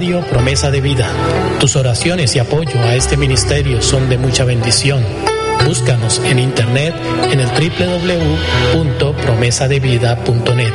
Radio Promesa de Vida. Tus oraciones y apoyo a este ministerio son de mucha bendición. Búscanos en internet en el www.promesadevida.net.